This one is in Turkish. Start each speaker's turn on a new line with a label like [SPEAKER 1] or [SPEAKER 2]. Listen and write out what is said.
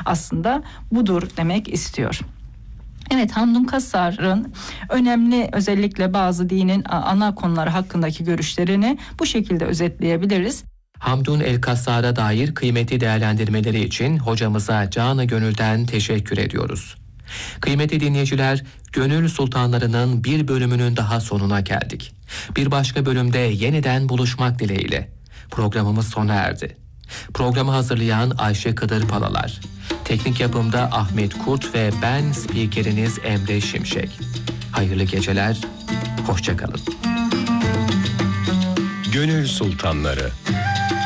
[SPEAKER 1] aslında budur demek istiyor. Evet, Hamdun Kassar'ın önemli, özellikle bazı dinin ana konuları hakkındaki görüşlerini bu şekilde özetleyebiliriz.
[SPEAKER 2] Hamdun el-Kassar'a dair kıymetli değerlendirmeleri için hocamıza canı gönülden teşekkür ediyoruz. Kıymetli dinleyiciler, Gönül Sultanları'nın bir bölümünün daha sonuna geldik. Bir başka bölümde yeniden buluşmak dileğiyle. Programımız sona erdi. Programı hazırlayan Ayşe Kıdır Palalar, teknik yapımda Ahmet Kurt ve ben spikeriniz Emre Şimşek. Hayırlı geceler, hoşça kalın.
[SPEAKER 3] Gönül Sultanları.